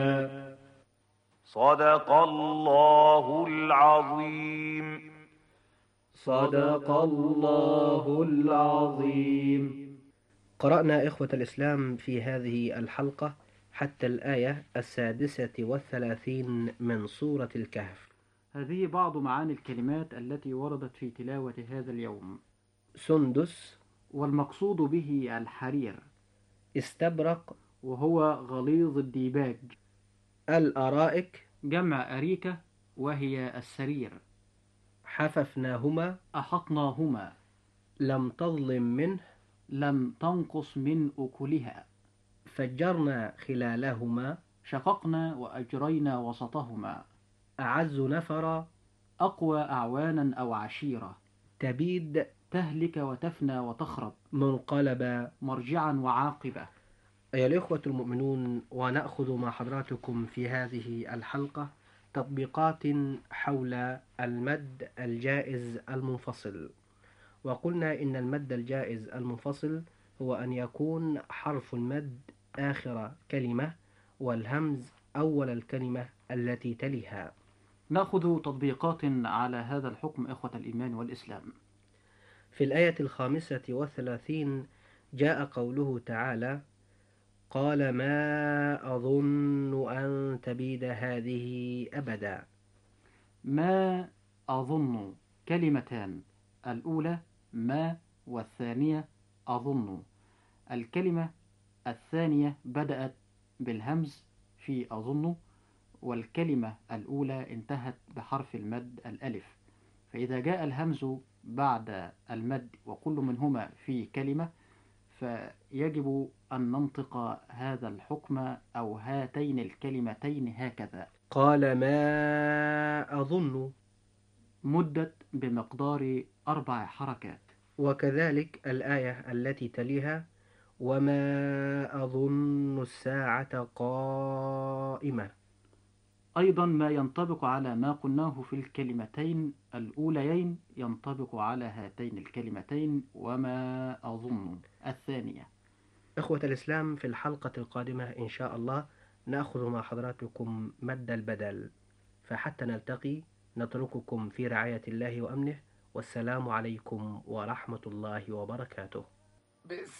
صدق الله العظيم. صدق الله العظيم. قرأنا إخوة الإسلام في هذه الحلقة حتى الآية 36 من سورة الكهف. هذه بعض معاني الكلمات التي وردت في تلاوة هذا اليوم. سندس، والمقصود به الحرير. استبرق، وهو غليظ الديباج. الأرائك، جمع أريكة وهي السرير. حففناهما، أحطناهما. لم تظلم منه، لم تنقص من أكلها. فجرنا خلالهما، شققنا وأجرينا وسطهما. أعز نفرا، أقوى أعوانا أو عشيرة. تبيد، تهلك وتفنى وتخرب. منقلبا، مرجعا وعاقبة. أيها الإخوة المؤمنون، ونأخذ مع حضراتكم في هذه الحلقة تطبيقات حول المد الجائز المنفصل. وقلنا إن المد الجائز المنفصل هو أن يكون حرف المد آخر كلمة والهمز أول الكلمة التي تليها. نأخذ تطبيقات على هذا الحكم إخوة الإيمان والإسلام. في الآية 35 جاء قوله تعالى: قال ما أظن أن تبيد هذه أبدا. ما أظن كلمتان، الأولى ما والثانية أظن. الكلمة الثانية بدأت بالهمز في أظن، والكلمة الأولى انتهت بحرف المد الألف. فإذا جاء الهمز بعد المد وكل منهما في كلمة فيجب أن ننطق هذا الحكم أو هاتين الكلمتين هكذا: قال ما أظن، مدت بمقدار 4 حركات. وكذلك الآية التي تليها: وما أظن الساعة قائمة. أيضا ما ينطبق على ما قلناه في الكلمتين الأوليين ينطبق على هاتين الكلمتين وما أظن الثانية. إخوة الإسلام، في الحلقة القادمة إن شاء الله نأخذ مع حضراتكم مد البدل. فحتى نلتقي نترككم في رعاية الله وأمنه، والسلام عليكم ورحمة الله وبركاته.